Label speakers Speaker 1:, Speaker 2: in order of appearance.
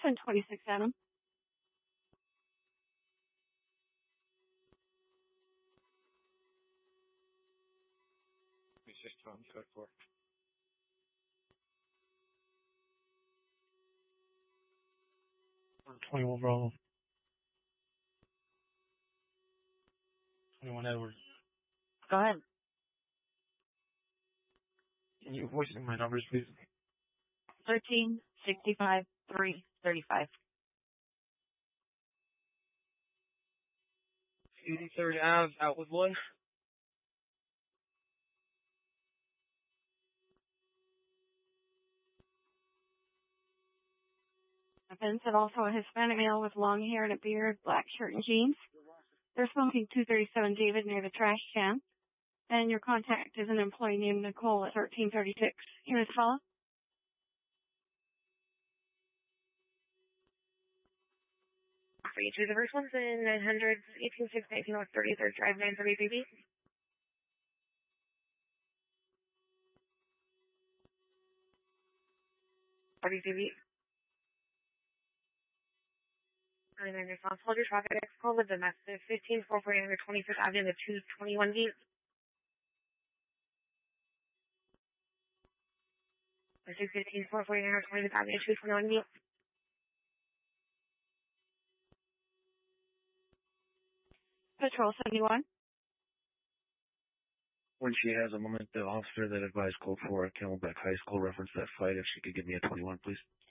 Speaker 1: 1026 Adam.
Speaker 2: Code 4.
Speaker 3: Or 21 Bravo. 21 Edward.
Speaker 1: Go ahead.
Speaker 3: Can you voice my numbers, please?
Speaker 1: 13, 65, 3, 35.
Speaker 2: 83rd Ave, out with 1.
Speaker 1: Vincent, also a Hispanic male with long hair and a beard, black shirt and jeans. They're smoking 237 David near the trash can. And your contact is an employee named Nicole at 1336. You Miss Fella?
Speaker 4: For each of the first ones in 900, 186, 19 North 33rd Drive, 933B. And then responsible to traffic call with the message 15 449 25th Avenue, the 221 gate. The 15 449 25th Avenue, 221 gate.
Speaker 1: Patrol 71.
Speaker 5: When she has a moment, the officer that advised Code 4 at Camelback High School referenced that fight. If she could give me a 21, please.